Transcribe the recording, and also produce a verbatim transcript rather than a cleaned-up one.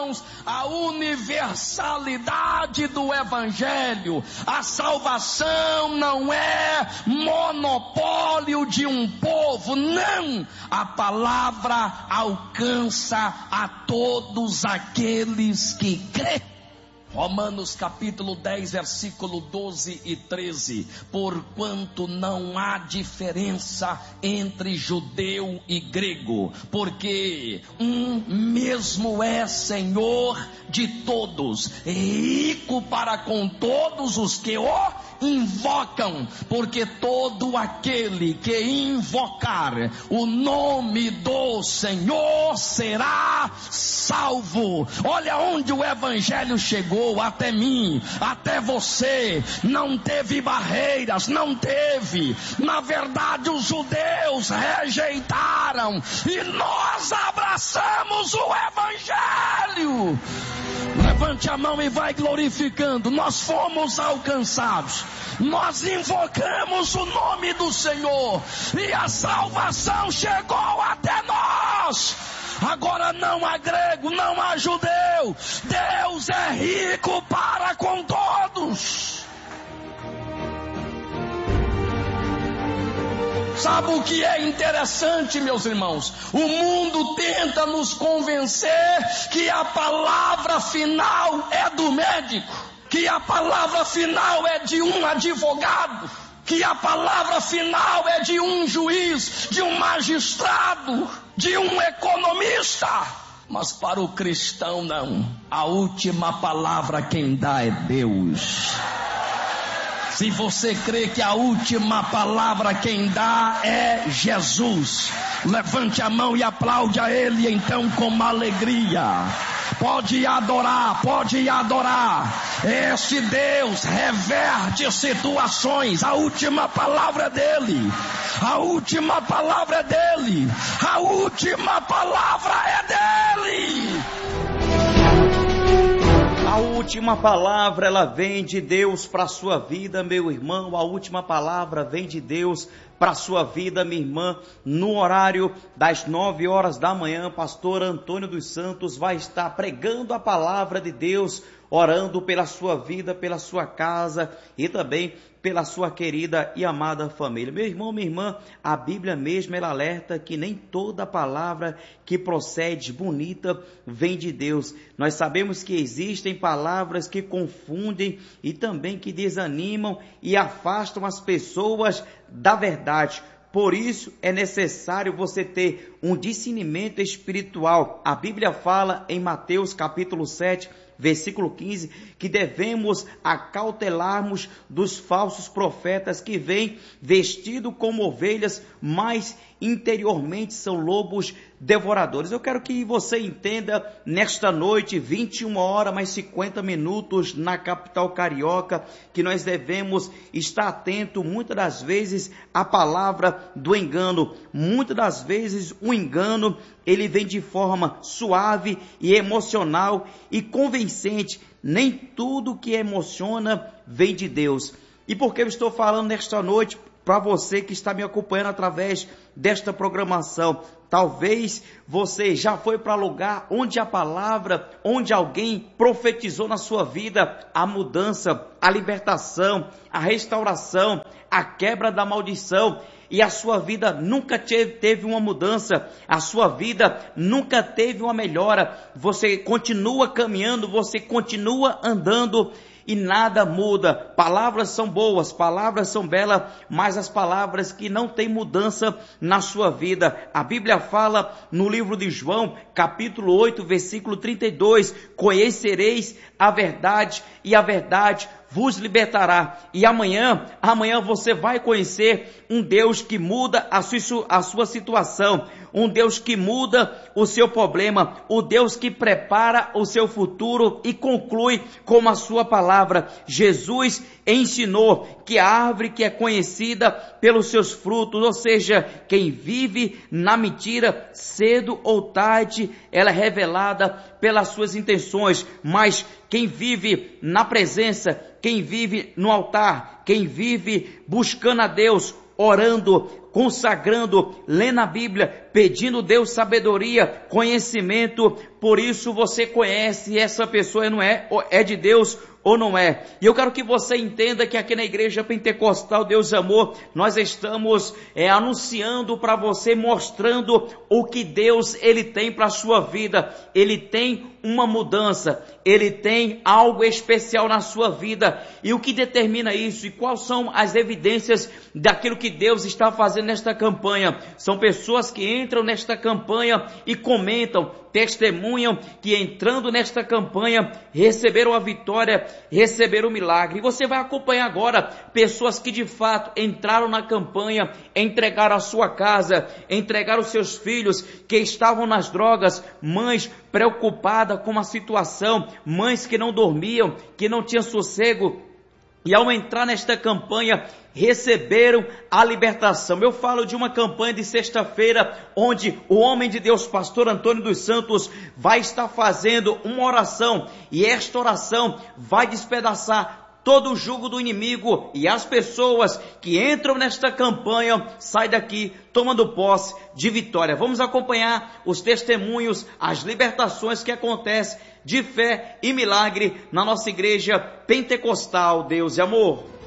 irmãos, a universalidade do Evangelho. A salvação não é monopólio de um povo, não. A palavra alcança a todos aqueles que crêem. Romanos capítulo dez, versículo doze e treze. Porquanto não há diferença entre judeu e grego, porque um mesmo é Senhor de todos, rico para com todos os que o invocam, porque todo aquele que invocar o nome do Senhor será salvo. Olha onde o Evangelho chegou. Até mim, até você, não teve barreiras, não teve. Na verdade, os judeus rejeitaram e nós abraçamos o Evangelho. Levante a mão e vai glorificando. Nós fomos alcançados, nós invocamos o nome do Senhor e a salvação chegou até nós. Agora não há grego, não há judeu. Deus é rico para com todos. Sabe o que é interessante, meus irmãos? O mundo tenta nos convencer que a palavra final é do médico, que a palavra final é de um advogado, que a palavra final é de um juiz, de um magistrado, de um economista. Mas para o cristão não. A última palavra quem dá é Deus. Se você crê que a última palavra quem dá é Jesus, levante a mão e aplaude a Ele então com alegria. Pode adorar, pode adorar. Este Deus reverte situações. A última palavra é dele. A última palavra é dele. A última palavra é dele. A última palavra, ela vem de Deus para a sua vida, meu irmão. A última palavra vem de Deus para a sua vida, minha irmã. No horário das nove horas da manhã, pastor Antônio dos Santos vai estar pregando a palavra de Deus, orando pela sua vida, pela sua casa e também pela sua querida e amada família. Meu irmão, minha irmã, a Bíblia mesmo, ela alerta que nem toda palavra que procede bonita vem de Deus. Nós sabemos que existem palavras que confundem e também que desanimam e afastam as pessoas da verdade. Por isso é necessário você ter um discernimento espiritual. A Bíblia fala em Mateus capítulo sete, versículo quinze, que devemos acautelarmos dos falsos profetas que vêm vestidos como ovelhas, mas interiormente são lobos devoradores. Eu quero que você entenda nesta noite, vinte e uma horas mais cinquenta minutos na capital carioca, que nós devemos estar atento muitas das vezes à palavra do engano. Muitas das vezes o engano, ele vem de forma suave e emocional e convincente. Nem tudo que emociona vem de Deus. E por que eu estou falando nesta noite para você que está me acompanhando através desta programação? Talvez você já foi para lugar onde a palavra, onde alguém profetizou na sua vida a mudança, a libertação, a restauração, a quebra da maldição, e a sua vida nunca teve, teve uma mudança, a sua vida nunca teve uma melhora. Você continua caminhando, você continua andando e nada muda. Palavras são boas, palavras são belas, mas as palavras que não têm mudança na sua vida. A Bíblia fala no livro de João, capítulo oito, versículo trinta e dois, conhecereis a verdade e a verdade vos libertará. E amanhã, amanhã você vai conhecer um Deus que muda a sua, a sua situação, um Deus que muda o seu problema, o Deus que prepara o seu futuro e conclui com a sua palavra. Jesus ensinou que a árvore que é conhecida pelos seus frutos, ou seja, quem vive na mentira, cedo ou tarde, ela é revelada pelas suas intenções, mas quem vive na presença, quem vive no altar, quem vive buscando a Deus, orando, consagrando, lendo a Bíblia, pedindo Deus sabedoria, conhecimento. Por isso você conhece essa pessoa, não é, é de Deus ou não é. E eu quero que você entenda que aqui na Igreja Pentecostal Deus Amor, nós estamos é, anunciando para você, mostrando o que Deus ele tem para a sua vida. Ele tem uma mudança, ele tem algo especial na sua vida. E o que determina isso? E quais são as evidências daquilo que Deus está fazendo nesta campanha? São pessoas que entram nesta campanha e comentam, testemunham que entrando nesta campanha receberam a vitória, receberam o milagre. E você vai acompanhar agora pessoas que de fato entraram na campanha, entregaram a sua casa, entregaram os seus filhos que estavam nas drogas, mães preocupadas com a situação, mães que não dormiam, que não tinham sossego, e ao entrar nesta campanha, receberam a libertação. Eu falo de uma campanha de sexta-feira, onde o homem de Deus, pastor Antônio dos Santos, vai estar fazendo uma oração, e esta oração vai despedaçar todo o jugo do inimigo, e as pessoas que entram nesta campanha saem daqui tomando posse de vitória. Vamos acompanhar os testemunhos, as libertações que acontecem de fé e milagre na nossa Igreja Pentecostal Deus e Amor.